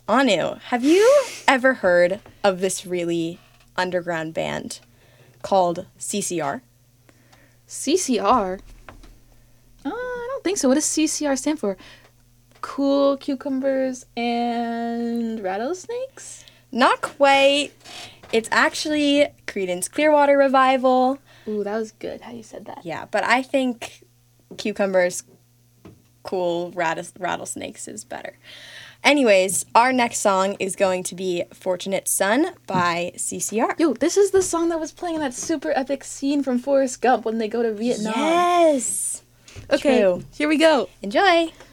Anu, have you ever heard of this really underground band called CCR? CCR? I don't think so. What does CCR stand for? Cool Cucumbers and Rattlesnakes? Not quite. It's actually Creedence Clearwater Revival. Ooh, that was good how you said that. Yeah, but I think Cucumbers, Cool Rattlesnakes is better. Anyways, our next song is going to be Fortunate Son by CCR. Yo, this is the song that was playing in that super epic scene from Forrest Gump when they go to Vietnam. Yes! Okay, True. here we go. Enjoy!